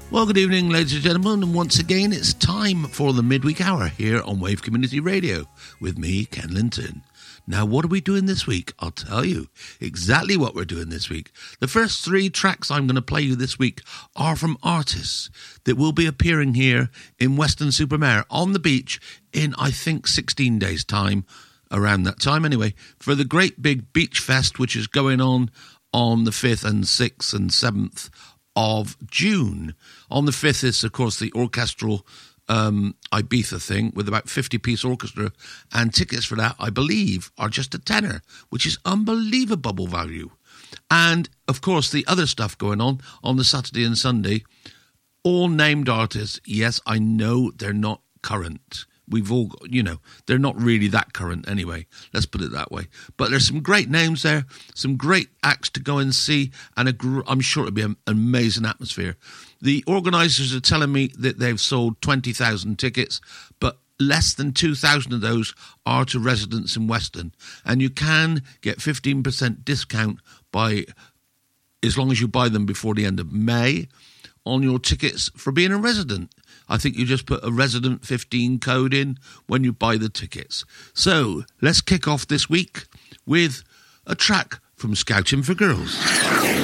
Well, good evening, ladies and gentlemen, and once again, it's time for the midweek hour here on Wave Community Radio with me, Ken Linton. Now, what are we doing this week? I'll tell you exactly what we're doing this week. The first three tracks I'm going to play you this week are from artists that will be appearing here in Weston-super-Mare on the beach in, I think, 16 days' time, around that time anyway, for the great big beach fest, which is going on the 5th and 6th and 7th of June. On the 5th is, of course, the orchestral Ibiza thing with about 50-piece orchestra, and tickets for that, I believe, are just a tenner, which is unbelievable value. And, of course, the other stuff going on the Saturday and Sunday, all named artists. Yes, I know they're not current. We've all, they're not really that current anyway. Let's put it that way. But there's some great names there, some great acts to go and see, and I'm sure it'll be an amazing atmosphere. The organisers are telling me that they've sold 20,000 tickets, but less than 2,000 of those are to residents in Weston. And you can get 15% discount as long as you buy them before the end of May on your tickets for being a resident. I think you just put a resident 15 code in when you buy the tickets. So let's kick off this week with a track from Scouting for Girls.